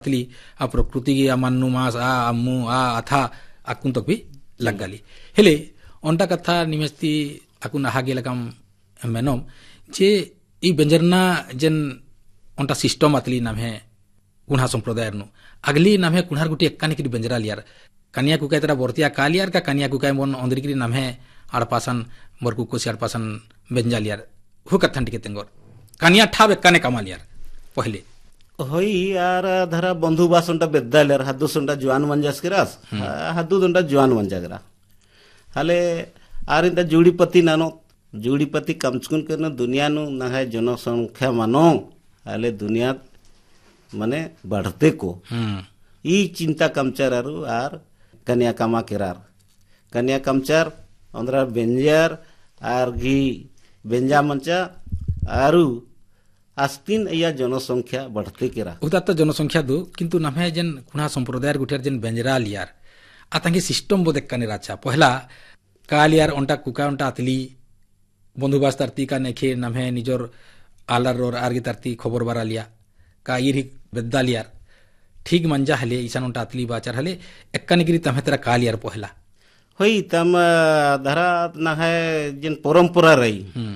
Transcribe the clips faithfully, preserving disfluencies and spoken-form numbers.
ली आ प्रकृति की आमानु मास आ अम्मु आ अथा आकुन तक भी लग गली हेले अंटा कथा निमेस्ती आकुन आहा गेलकम मेनम जे ई व्यंजना जेन अंटा सिस्टम आतली नाम है कुणा संप्रदाय नु अगली नाम है कुणार गुटी एक्कानी की व्यंजरा लियार कन्या कुकाय तरा बर्तिया कालियार का कन्या कुकाय मन अंदरी की नाम है आड़पासन बरकु को आड़पासन व्यंजा लियार हु कथन टिके तेंगोर कन्या ठाब एक्काने कमा लियार पहले होई यार धरा बंधु बासुंटा बेद्दालेर हद्दु सुंटा जुआन मंजास किरास हद्दु दुंटा जुआन मंजागरा हाले आरिंद जुड़ीपति नानो जुड़ीपति कमचकुन करना दुनिया नु ना है जनसंख्या मानो हाले दुनिया माने बढ़ते को ई चिंता कमचार आरु आर कन्या कामा किरार कन्या कमचार अंदर बेंजार आर घी बेंजा मंचा आरु आस्तीन या जनसंख्या बढ़ते केरा उदा तो जनसंख्या दो किंतु नमे जेन कुणा संप्रदायर गुटेर जेन बेंजरा लियार आतांगी सिस्टम बो देखाने राचा पहला कालियार अंटा कुका अंटा आतली बंधुबास तरती का नेखे नमे निजोर आलार रोर आरगी तरती खबर बारा लिया का इरी बेद्दा लियार ठीक मंजा हले ईशान अंटा आतली बाचार हले एक्कानिगिरी तमे तेरा कालियार पहला होई तम धरा ना है जेन परंपरा रही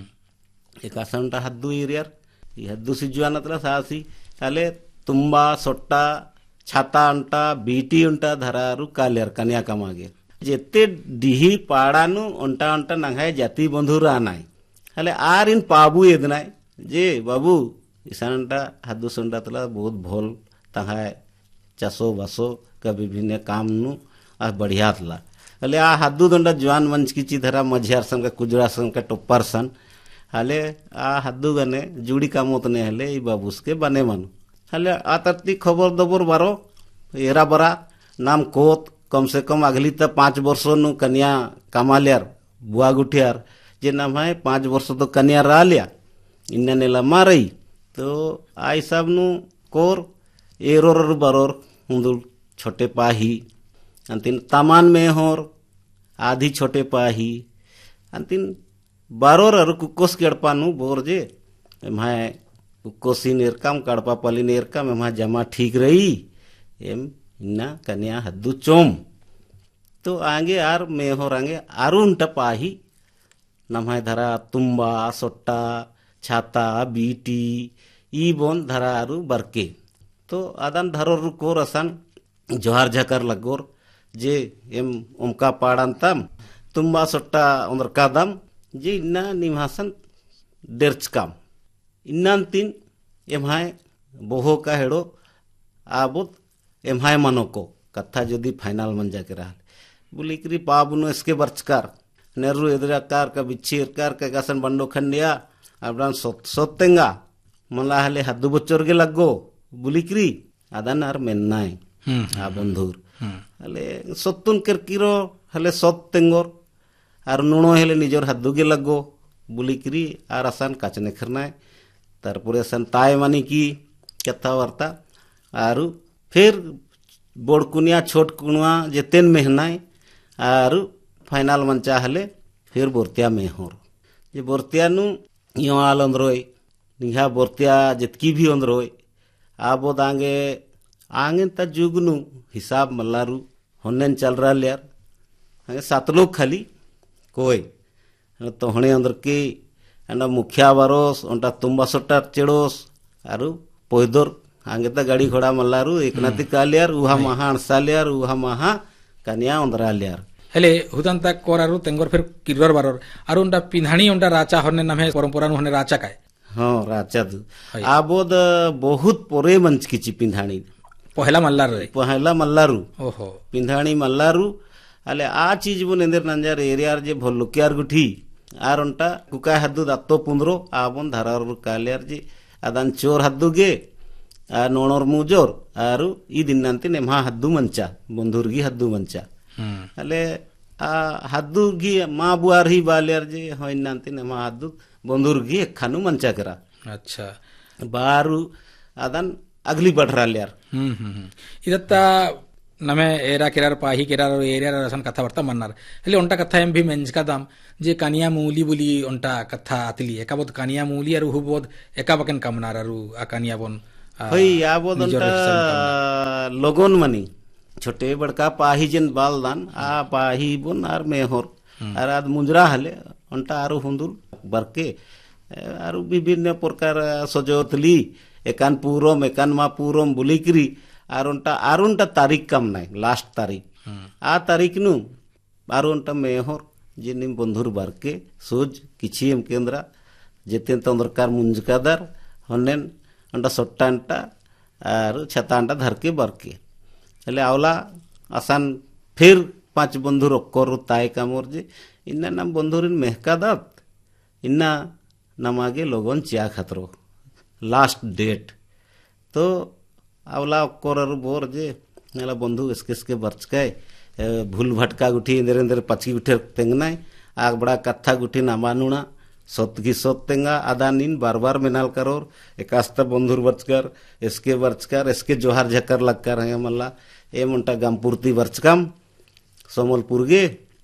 एक आसनटा हद्दु इरियार हद्दु सिजुआन तला सासी हले तुम्बा सोट्टा छाता अंटा बीटी अंटा धरारु कालियार कन्या कामागे जेते डिही पाड़ानु अंटा अंटा नंगाय जाति बंधुर आनाय हले आर इन पाबु एदनाय जे बाबू ईशानटा हद्दु संडा तला बहुत भोल तहाय चासो बासो का विभिन्न काम नु आ बढ़िया तला हले आ हद्दु दंडा जवान मंच की ची धरा मझियार सन का कुजरा सन का टोप्पर सन हले आ हद्दु गने जुड़ी कामोत ने हले ई बाबूस के बने मानु हले आ तरती खबर दबर बारो एरा बरा नाम कोत कम से कम अगली त पांच वर्ष नु कन्या कामालियार बुआ गुठियार जे नाम है पांच वर्ष तो कन्या रा लिया इन्ने नेला मारई तो आई सब नु कोर एरोर बरोर हुंदुल छोटे पाही अंतिन तामान में होर आधी छोटे पाही अंतिन बारोर अरु कुकोस केड़पानु बोरजे एमाय कुकोसी नेरकाम कड़पा पली नेरकाम एमा जमा ठीक रही एम इन्ना कन्या हद्दु चोम तो आगे आर मेहोर आगे आरुन टपाही नमाय धरा तुम्बा सोट्टा छाता बीटी ई बोन धरा आरु बरके तो आदान धरोर कोर असन जोहार झकर लगोर जे एम उमका पाड़ांतम तुम्बा सोट्टा उंदर कादम जे इन्ना निभासन डेर्च काम इन्नान तीन एमहाय बोहो का हेड़ो आबुत एमहाय मनो को कथा जदि फाइनल मंजा के रहा बोली करी पाबुनो इसके बर्चकार नेहरू एदराकार का बिच्छीर कार का गसन बंडो खंडिया अबरान सोत सोतेंगा मला हले हद्दु बच्चोर के लगो बोली करी आदान आर मेन्नाय आ बंधुर हले सोतुन कर किरो हले सोत तेंगोर आर नुणो हेले निजोर हद्दु के लगो बुली करी आर आसान काचने खरनाय तारपुरे सन ताय मानी की कथा वार्ता आरु फिर बोड़कुनिया छोट कुणवा जेतेन मेहनाय आरु फाइनल मंचा हले फिर बोरतिया में होर जे बोरतिया नु यो आल अंदरोय निहा बोरतिया जितकी भी अंदरोय आबो दांगे आंगे त जुगनु हिसाब मल्लारू होन्नेन चल रहा यार आगे सात लोग खाली कोई तो हणे अंदर की अंडा मुखिया बारोस अंडा तुम्बा सोटा चेड़ोस आरु पोइदोर आगे त गाड़ी घोड़ा मल्लारू एक नाती कालियार उहा महा अणसालियार उहा महा कन्या अंदरा लियार हेले हुदन तक कोरारु तेंगोर फिर किरर बारोर आरु अंडा पिन्हाणी अंडा राचा होने नाम है परंपरा नु होने राचा काय हां राचा दु आबोद बहुत पोरे मंच की ची पिन्हाणी पहला मल्लार रे पहला मल्लारू ओहो पिन्हाणी मल्लारू अले आ चीज बो नेंदर नंजार एरियार जे भल्लुकियार गुठी आर अंटा कुका हद्दु दत्तो पुंद्रो आबन धारार कालियार जी आदान चोर हद्दु गे आ नोणोर मुजोर आरु ई दिन्नांति नेमा हद्दु मंचा बंधुरगी हद्दु मंचा अले आ हद्दु गी मा बुआर ही बालियार जे होइनांति नेमा हद्दु बंधुरगी खानु मंचा करा अच्छा बारू आदान अगली बढ़रा लियार हम्म हम्म इदत्ता नमे एरा केरार पाही केरार एरिया रसन कथा वार्ता मन्नार हेले ओंटा कथा एम भी मेंजका दाम जे कानिया मूली बुली ओंटा कथा आतली एका बोध कानिया मूली आरु हु बोध एका बकन कामनार आरु आ कानिया बोन हई आबो दंटा लगन मानी छोटे बड़का पाही जेन बालदान आ पाही बोन आर मेहर आर आद मुंजरा हले अंटा आरु हुंदुल बरके आरु विभिन्न प्रकार सजोतली एकान पूरम एकान मा पूरम बुलिकरी आर अंटा आरुंटा तारीख कम नाय लास्ट तारीख आ तारीख नु आरुंटा मेहर जेनिम बंधुर बरके सोज किछि एम केंद्रा जेतेन तंदरकार मुंजकादार हनेन अंटा सट्टांटा आर छतांटा धरके बरके हेले आवला आसान फिर पांच बंधुर अक्कर ताय कामर जे इन्ना नाम बंधुरिन मेहकादात इन्ना नमागे लोगन चिया खतरो लास्ट डेट तो आवला अक्कर बोर जे नेला बंधु इसके इसके बरचकाय भूल भटका गुठी इंदर इंदर पचकी गुठी तेंगनाय आग बड़ा कथा गुठी नामानुना सतगी सत तेंगा आदानिन बार बार मेनाल करोर एकास्ता बंधुर बरचकर इसके बरचकर इसके जोहार झकर लगकर है मल्ला ए मुंटा गामपुरती बरचकाम समलपुर गे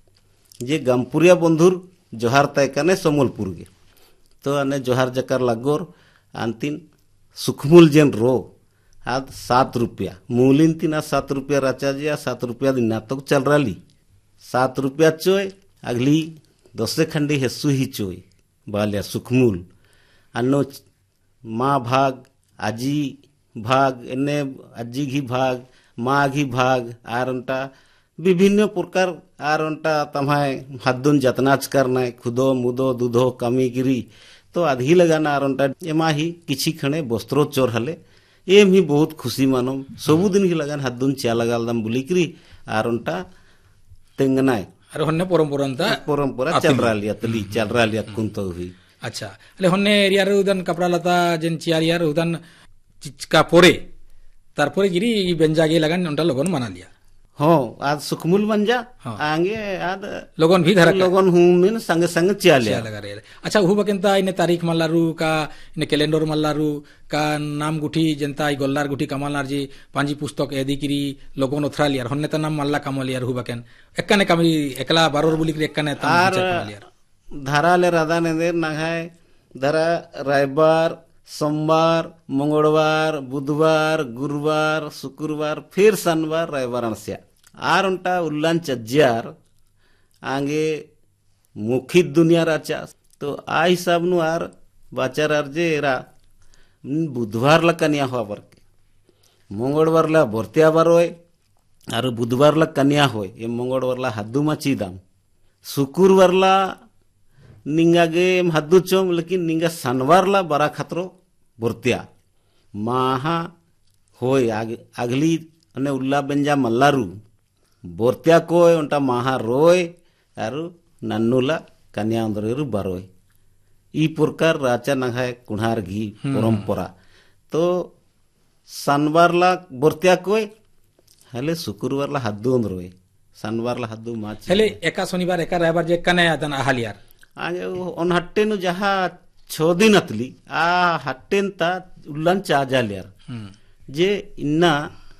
जे गामपुरिया बंधुर जोहार तय कने समलपुर गे तो अने जोहार जकर लगोर अंतिन सुखमुल जेन रो आद सात रुपया मूलिन तीना सात रुपया राचा जिया सात रुपया दिन तक चल रही सात रुपया चोय अगली दसे खंडी हेसु ही चोय बाल्या सुखमुल अन्नो माँ भाग आजी भाग एने आजी घी भाग माँ घी भाग आरंटा विभिन्न प्रकार आरंटा तमाय हद्दुन जतनाच करना खुदो मुदो दूधो कमी गिरी तो आधी लगाना आरंटा एमा ही किछि खणे वस्त्रो चोर हले एम ही बहुत खुशी मानम सबुदिन ही लगान हद्दुन चिया लगाल दाम बुलिकरी आरंटा तेंगनाय अरे हन्ने परंपरा अंता परंपरा चल रही है तली चल रही है कुंतो हुई अच्छा अले हन्ने एरिया रे उदन कपड़ा लता जेन चियार यार उदन चिचका पोरे तारपरे गिरी ई बेंजागे लगन अंटा लोगन मना लिया हो आज सुखमुल मंजा आगे आज लोगन भी धरक लोगन हूं मिन संग संग चिया लिया लगा रे अच्छा हु बकेंता इने तारीख मल्लारू का इने कैलेंडर मल्लारू का नाम गुठी जनता ई गोल्लार गुठी कमालनार जी पांजी पुस्तक एदी किरी लोगन उथरा लिया हन्ने त नाम मल्ला कमल यार हु बकेन एकने कमी एकला बारोर बुलिक रे एकने त कमल यार धारा ले राधा ने देर ना है धारा रायबार सोमवार मंगलवार बुधवार गुरुवार शुक्रवार फिर शनिवार रविवार अनसिया आर उनटा उल्लान चज्जार आगे मुखी दुनिया राचा तो आ हिसाब नु आर बाचार आर जे एरा बुधवार ला कन्या हुआ बरके मंगलवार ला भर्तिया बारोय आर बुधवार ला कन्या होय ये मंगलवार ला हद्दू माची दाम शुक्रवार ला निंगा गे हद्दू चोम लेकिन निंगा शनिवार ला बरा खतरो भर्तिया माहा होय अगली अने उल्ला बेंजा मल्लारू भर्तिया कोय उनटा माहा रोय आरु नन्नुला कन्या अंदरेरु बारोय ई प्रकार राचा नगाय कुणार घी परंपरा तो शनिवार ला भर्तिया कोय हले शुक्रवार ला हद्दू अंदरोय शनिवार ला हद्दू माच हले एका शनिवार एका रविवार जे कने आदन आहालियार आगे ओन हट्टे नु जहा छो दिन अतली आ हट्टेन ता उल्लन चाजा लियार जे इन्ना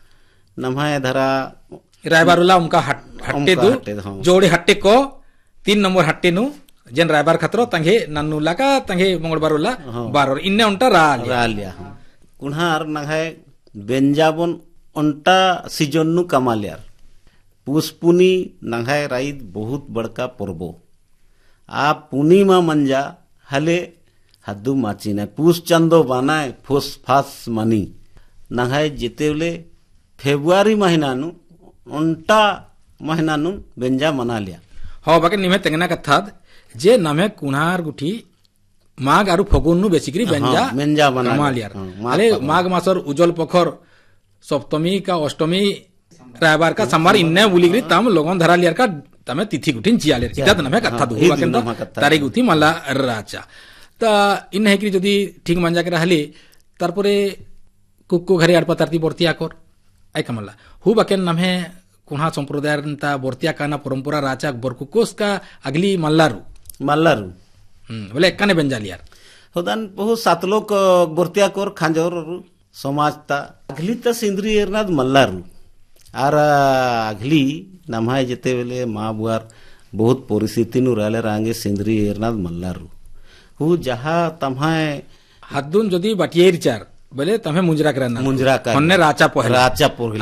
नमाय धरा रायबारुला उनका हट्टे दु जोड़े हट्टे को तीन नंबर हट्टे नु जेन रायबार खतरो तंगे नन्नुला का तंगे मंगलबारुला बारोर इन्ने उनटा रा लिया रा लिया कुन्हार नगाय बेंजाबन उनटा सीजन नु कमालियार पुष्पुनी नगाय राइद बहुत बड़का पर्वो आ पूर्णिमा मंजा हले हद्दू माची ना पुष चंदो बनाए फुस फास मनी नगाय जितेवले फेब्रुआरी महीना नु उनटा महीना नु बेंजा मना लिया हो बाके निमे तेंगना कथा जे नामे कुणार गुठी माघ आरु फगुन नु बेसिकली बेंजा बेंजा बना लियार अरे माघ मासर उज्जवल पखर सप्तमी का अष्टमी रायबार का सोमवार इन्ने बुलिगरी तम लोगन धरा लियार का तमे तिथि गुठिन चिया लियार किता नमे कथा दु बाकेंदा तारीख गुठी मला राचा ता इन हेकरी जदी ठीक मांजा के रहली तारपरे कुक्कु घरे आडपातारती बर्तिया कर आई कमला हु बाकेन नमे कुणा संप्रदाय ता बर्तिया काना परंपरा राचा बरकुकोस का अगली मल्लारू मल्लारू हम बोले कने बेंजा लियार होदान बहु सातलोक बर्तिया कर खांजोर समाज ता अगली ता सिंदरी एरनाद मल्लारू आर अगली नमाय जेते बेले माँ बुआर बहुत परिस्थिति नु रहले रांगे सिंदरी एरनाद मल्लारू हु जहा तमाय हद्दुन जदी बाटियर चार बोले तमें मुंजरा करना मुंजरा कर हमने राचा पहला राचा पोहिला